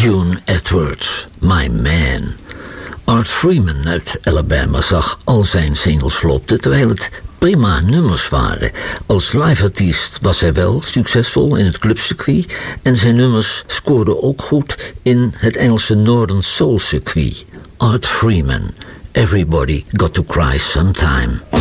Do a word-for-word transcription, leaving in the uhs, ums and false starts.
June Edwards, My Man. Art Freeman uit Alabama zag al zijn singles flopten, terwijl het prima nummers waren. Als live-artiest was hij wel succesvol in het clubcircuit en zijn nummers scoorden ook goed in het Engelse Northern Soul circuit. Art Freeman, Everybody Got to Cry Sometime.